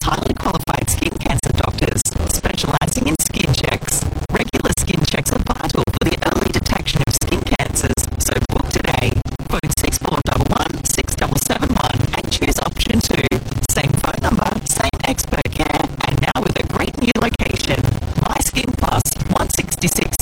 highly qualified skin cancer doctors specialising in skin checks. Regular skin checks are vital for the early detection of skin cancers, so book today. Phone 6411 6771 and choose option 2. Same phone number, same expert care, and now with a great new location. My Skin Plus, 166